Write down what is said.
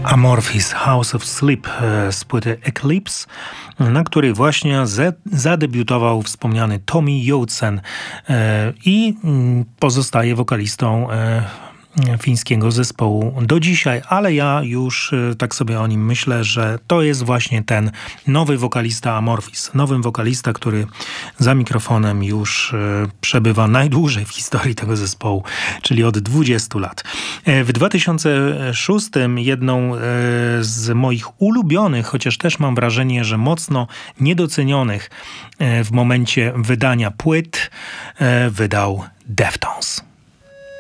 Amorphis House of Sleep z płyty Eclipse, na której właśnie zadebiutował wspomniany Tommy Joutsen i pozostaje wokalistą fińskiego zespołu do dzisiaj, ale ja już tak sobie o nim myślę, że to jest właśnie ten nowy wokalista Amorphis. Nowy wokalista, który za mikrofonem już przebywa najdłużej w historii tego zespołu, czyli od 20 lat. W 2006 jedną z moich ulubionych, chociaż też mam wrażenie, że mocno niedocenionych w momencie wydania płyt, wydał Deftones.